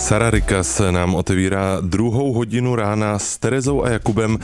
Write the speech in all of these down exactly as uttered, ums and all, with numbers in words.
Sara Rikas nám otevírá druhou hodinu rána s Terezou a Jakubem.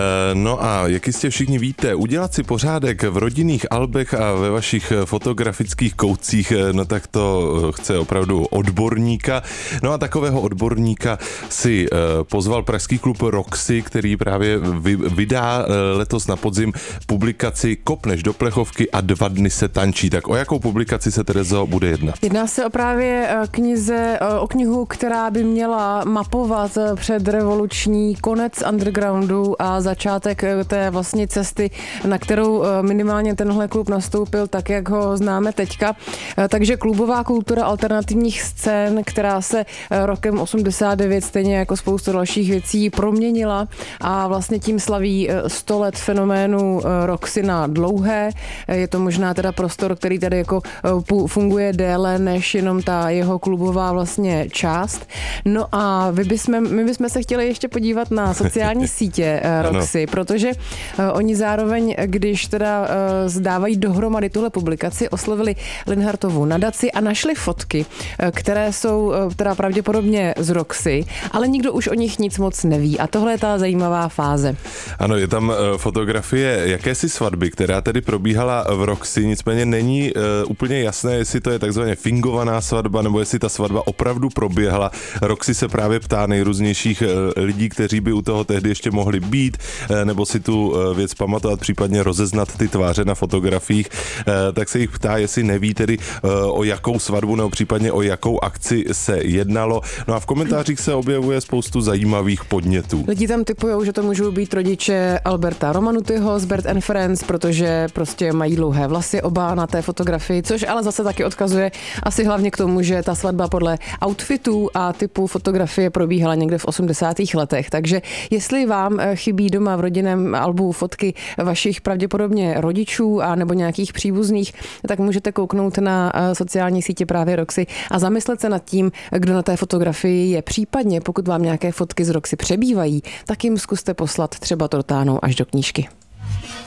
No a jak jistě všichni víte, udělat si pořádek v rodinných albech a ve vašich fotografických koutcích, no tak to chce opravdu odborníka. No a takového odborníka si pozval pražský klub Roxy, který právě vydá letos na podzim publikaci Kopneš do plechovky a dva dny se tančí. Tak o jakou publikaci se, Terezo, bude jednat? Jedná se o právě knize, o knihu, která by měla mapovat předrevoluční konec undergroundu a začátek té vlastně cesty, na kterou minimálně tenhle klub nastoupil tak, jak ho známe teďka. Takže klubová kultura alternativních scén, která se rokem osmdesát devět stejně jako spoustu dalších věcí proměnila a vlastně tím slaví sto let fenoménu Roxy na dlouhé. Je to možná teda prostor, který tady jako funguje déle než jenom ta jeho klubová vlastně část. No a vy bychom, my bychom se chtěli ještě podívat na sociální sítě Roxy, protože oni zároveň, když teda zdávají dohromady tuhle publikaci, oslovili Linhartovu nadaci a našli fotky, které jsou teda pravděpodobně z Roxy, ale nikdo už o nich nic moc neví a tohle je ta zajímavá fáze. Ano, je tam fotografie jakési svatby, která tedy probíhala v Roxy, nicméně není uh, úplně jasné, jestli to je takzvaně fingovaná svatba, nebo jestli ta svatba opravdu proběhla. Roxy se právě ptá nejrůznějších uh, lidí, kteří by u toho tehdy ještě mohli být, uh, nebo si tu uh, věc pamatovat, případně rozeznat ty tváře na fotografiích, uh, tak se jich ptá, jestli neví tedy uh, o jakou svatbu nebo případně o jakou akci se jednalo. No a v komentářích se objevuje spoustu zajímavých podnětů. Lidi tam typujou, že to můžou být rodiče Alberta Romanutyho z Bert and Friends, protože prostě mají dlouhé vlasy oba na té fotografii, což ale zase taky odkazuje asi hlavně k tomu, že ta svatba podle outfitů a typu fotografie probíhala někde v osmdesátých letech. Takže jestli vám chybí doma v rodinném albu fotky vašich pravděpodobně rodičů a nebo nějakých příbuzných, tak můžete kouknout na sociální sítě právě Roxy a zamyslet se nad tím, kdo na té fotografii je. Případně, pokud vám nějaké fotky z Roxy přebývají, tak jim zkuste poslat třeba tortánou až do knížky.